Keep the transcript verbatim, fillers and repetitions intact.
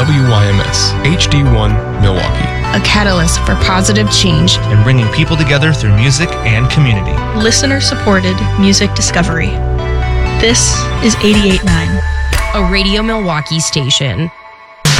W Y M S H D one Milwaukee. A catalyst for positive change and bringing people together through music and community. Listener-supported music discovery. This is eighty-eight point nine, a Radio Milwaukee station.